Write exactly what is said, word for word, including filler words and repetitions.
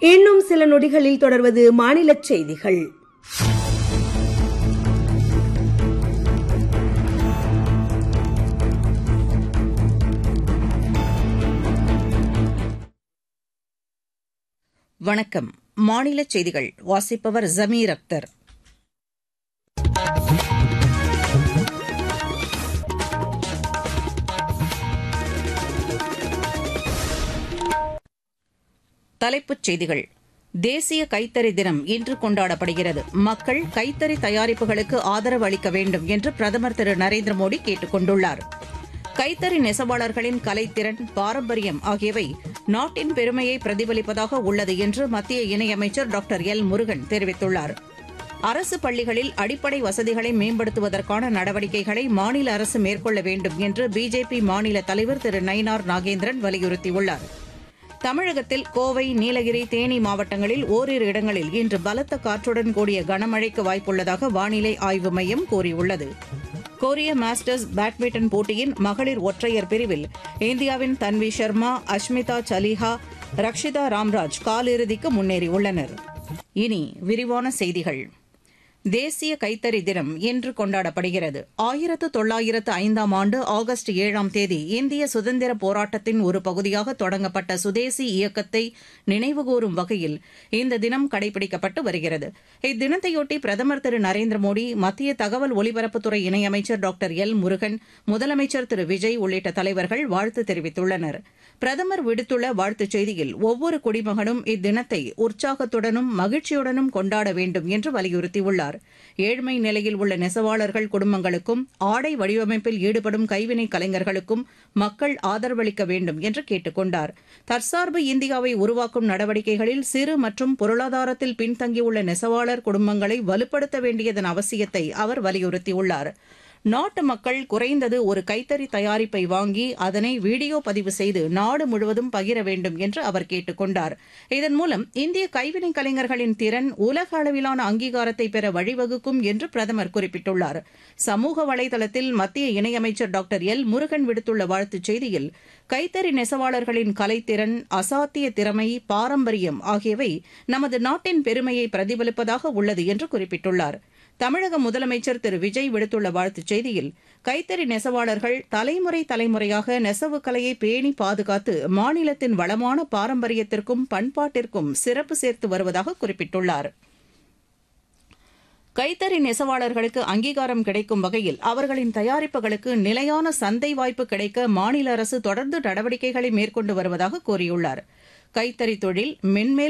இன்னும் சில நொடிகளில் தொடர்வது மாநில செய்திகள். வணக்கம். மாநில செய்திகள் வாசிப்பவர் ஜமீர் அக்தர். தலைப்புச் செய்திகள். தேசிய கைத்தறி தினம் இன்று கொண்டாடப்படுகிறது. மக்கள் கைத்தறி தயாரிப்புகளுக்கு ஆதரவு அளிக்க வேண்டும் என்று பிரதமர் திரு நரேந்திர மோடி கேட்டுக் கொண்டுள்ளார். கைத்தறி நெசவாளர்களின் கலைத்திறன், பாரம்பரியம் ஆகியவை நாட்டின் பெருமையை பிரதிபலிப்பதாக உள்ளது என்று மத்திய இணையமைச்சர் டாக்டர் எல் முருகன் தெரிவித்துள்ளார். அரசு பள்ளிகளில் அடிப்படை வசதிகளை மேம்படுத்துவதற்கான நடவடிக்கைகளை மாநில அரசு மேற்கொள்ள வேண்டும் என்று பிஜேபி மாநில தலைவர் திரு நயினார் நாகேந்திரன் வலியுறுத்தியுள்ளார். தமிழகத்தில் கோவை, நீலகிரி, தேனி மாவட்டங்களில் ஓரிரு இடங்களில் இன்று பலத்த காற்றுடன் கூடிய கனமழைக்கு வாய்ப்புள்ளதாக வானிலை ஆய்வு மையம் கூறியுள்ளது. கொரிய மாஸ்டர்ஸ் பேட்மிண்டன் போட்டியின் மகளிர் ஒற்றையர் பிரிவில் இந்தியாவின் தன்வி சர்மா, அஷ்மிதா சலிஹா, ரக்ஷிதா ராம்ராஜ் காலிறுதிக்கு முன்னேறியுள்ளனர். இனி விரிவான செய்திகள். தேசிய கைத்தறி தினம் இன்று கொண்டாடப்படுகிறது. ஆயிரத்து தொள்ளாயிரத்து ஐந்தாம் ஆண்டு ஆகஸ்ட் ஏழாம் தேதி இந்திய சுதந்திர போராட்டத்தின் ஒரு பகுதியாக தொடங்கப்பட்ட சுதேசி இயக்கத்தை நினைவுகூரும் வகையில் இந்த தினம் கடைபிடிக்கப்பட்டு வருகிறது. இத்தினத்தையொட்டி பிரதமர் திரு நரேந்திர மோடி, மத்திய தகவல் ஒலிபரப்புத்துறை இணையமைச்சர் டாக்டர் எல் முருகன், முதலமைச்சர் திரு விஜய் உள்ளிட்ட தலைவர்கள் வாழ்த்து தெரிவித்துள்ளனர். பிரதமர் விடுத்துள்ள வாழ்த்துச் செய்தியில் ஒவ்வொரு குடிமகனும் இத்தினத்தை உற்சாகத்துடனும் மகிழ்ச்சியுடனும் கொண்டாட வேண்டும் என்று வலியுறுத்தியுள்ளார். ஏழ்மை நிலையில் உள்ள நெசவாளர்கள் குடும்பங்களுக்கும் ஆடை வடிவமைப்பில் ஈடுபடும் கைவினை கலைஞர்களுக்கும் மக்கள் ஆதரவளிக்க வேண்டும் என்று கேட்டுக் கொண்டார். தற்சார்பு இந்தியாவை உருவாக்கும் நடவடிக்கைகளில் சிறு மற்றும் பொருளாதாரத்தில் பின்தங்கியுள்ள நெசவாளர் குடும்பங்களை வலுப்படுத்த வேண்டியதன் அவசியத்தை அவர் வலியுறுத்தியுள்ளார். நாட்டு மக்கள் குறைந்தது ஒரு கைத்தறி தயாரிப்பை வாங்கி அதனை வீடியோ பதிவு செய்து நாடு முழுவதும் பகிர வேண்டும் என்று அவர் கேட்டுக் கொண்டார். இதன் மூலம் இந்திய கைவினை கலைஞர்களின் திறன் உலக அளவிலான அங்கீகாரத்தை பெற வழிவகுக்கும் என்று பிரதமர் குறிப்பிட்டுள்ளார். சமூக வலைதளத்தில் மத்திய இணையமைச்சர் டாக்டர் எல் முருகன் விடுத்துள்ள வாழ்த்துச் செய்தியில் கைத்தறி நெசவாளர்களின் கலைத்திறன், அசாத்திய திறமை, பாரம்பரியம் ஆகியவை நமது நாட்டின் பெருமையை பிரதிபலிப்பதாக உள்ளது என்று குறிப்பிட்டுள்ளார். தமிழக முதலமைச்சர் திரு விஜய் விடுத்துள்ள வாழ்த்துச் செய்தியில் கைத்தறி நெசவாளர்கள் தலைமுறை தலைமுறையாக நெசவு கலையை பேணி பாதுகாத்து மாநிலத்தின் வளமான பாரம்பரியத்திற்கும் பண்பாட்டிற்கும் சிறப்பு சேர்த்து வருவதாக குறிப்பிட்டுள்ளார். கைத்தறி நெசவாளர்களுக்கு அங்கீகாரம் கிடைக்கும் வகையில் அவர்களின் தயாரிப்புகளுக்கு நிலையான சந்தை வாய்ப்பு கிடைக்க மாநில அரசு தொடர்ந்து நடவடிக்கைகளை மேற்கொண்டு வருவதாக கூறியுள்ளார். கைத்தறி தொழில் மென்மேல்